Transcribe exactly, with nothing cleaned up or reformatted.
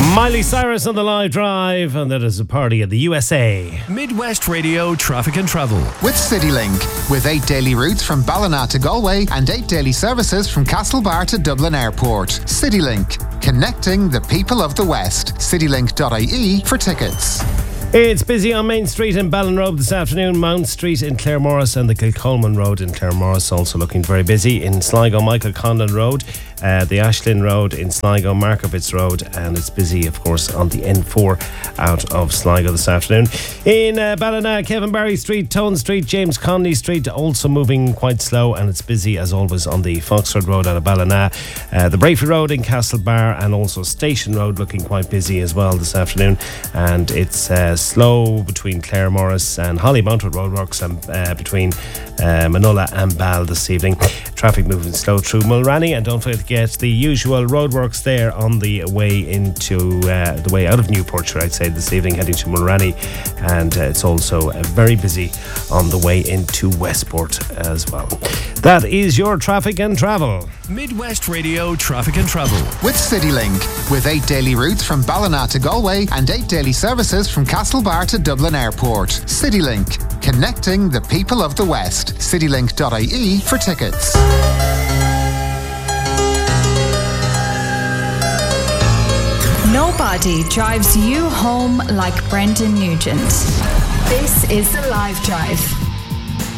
Miley Cyrus on the live drive, and that is a party in the U S A. Midwest Radio Traffic and Travel. With CityLink. With eight daily routes from Ballina to Galway and eight daily services from Castlebar to Dublin Airport. CityLink. Connecting the people of the West. citylink dot I E for tickets. It's busy on Main Street in Ballinrobe this afternoon, Mount Street in Claremorris and the Kilcolman Road in Claremorris also looking very busy. In Sligo, Michael Conlon Road, uh, the Ashlyn Road in Sligo, Markovitz Road, and it's busy, of course, on the N four out of Sligo this afternoon. In uh, Ballina, Kevin Barry Street, Tone Street, James Conley Street, also moving quite slow, and it's busy as always on the Foxford Road out of Ballina, uh, the Brayford Road in Castlebar, and also Station Road looking quite busy as well this afternoon, and it's uh, slow between Claremorris and Hollymount with roadworks, and uh, between uh, Manola and Ball this evening. Traffic moving slow through Mulranny, and don't forget to get the usual roadworks there on the way into uh, the way out of Newport, should I say, this evening, heading to Mulranny, and uh, it's also uh, very busy on the way into Westport as well. That is your traffic and travel. Midwest Radio Traffic and Travel. With CityLink. With eight daily routes from Ballina to Galway and eight daily services from Castlebar to Dublin Airport. CityLink. Connecting the people of the West. citylink dot I E for tickets. Nobody drives you home like Brendan Nugent. This is The Live Drive.